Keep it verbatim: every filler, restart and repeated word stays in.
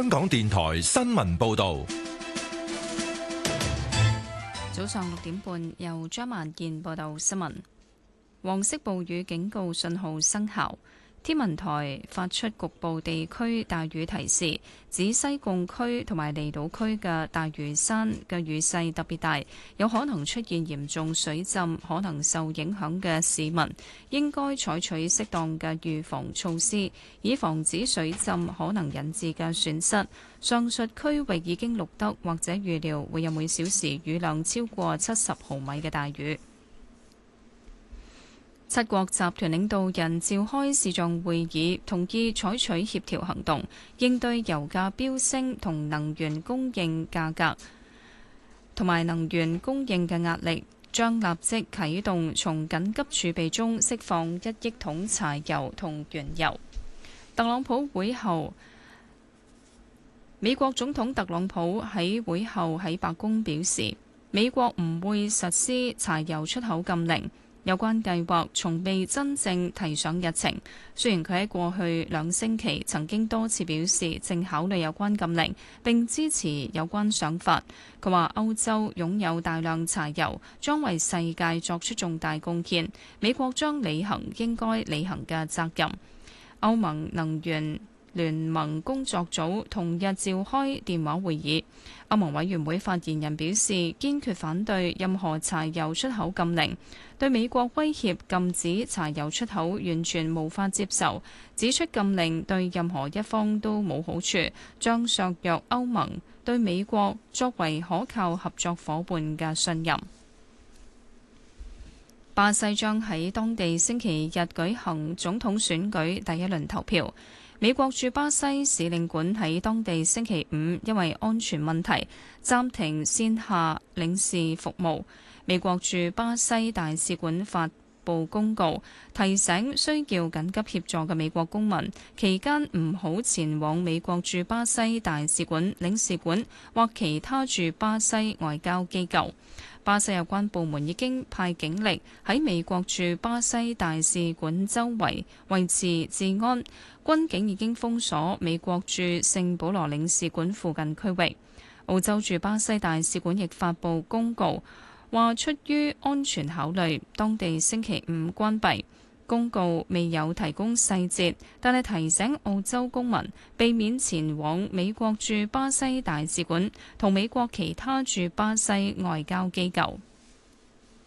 香港電台新聞報道。 早上六點半，由張萬健報道新聞。黃色暴雨警告信號生效，天文台發出局部地區大雨提示，指西貢區同埋離島區嘅大嶼山嘅雨勢特別大，有可能出現嚴重水浸，可能受影響嘅市民應該採取適當嘅預防措施，以防止水浸可能引致嘅損失。上述區域已經錄得或者預料會有每小時雨量超過七十毫米嘅大雨。七國集團領導人召開視像會議，同意採取協調行動，應對油價飆升同能源供應價格同埋能源供應嘅壓力，將立即啟動從緊急儲備中釋放一億桶柴油同原油。特朗普會後，美國總統特朗普喺會後喺白宮表示，美國唔會實施柴油出口禁令。有關計劃從未真正提上日程，雖然佢喺過去兩星期曾經多次表示正考慮有關禁令，並支持有關想法。佢話歐洲擁有大量柴油，將為世界作出重大貢獻，美國將履行應該履行嘅責任。歐盟能源聯盟工作組同日召開電話會議，歐盟委員會發言人表示堅決反對任何柴油出口禁令，對美國威脅禁止柴油出口完全無法接受，指出禁令對任何一方都冇好處，將削弱歐盟對美國作為可靠合作夥伴嘅信任。巴西將喺當地星期日舉行總統選舉第一輪投票。美國駐巴西使領館喺當地星期五因為安全問題暫停線下領事服務。美國駐巴西大使館發布公告，提醒需要緊急協助嘅美國公民期間唔好前往美國駐巴西大使館、領事館或其他駐巴西外交機構。巴西有關部門已經派警力喺美國駐巴西大使館周圍維持治安，軍警已經封鎖美國駐聖保羅領事館附近區域。澳洲駐巴西大使館亦發布公告，話出於安全考慮，當地星期五關閉。公告未有提供細節，但係提醒澳洲公民避免前往美國駐巴西大使館同美國其他駐巴西外交機構。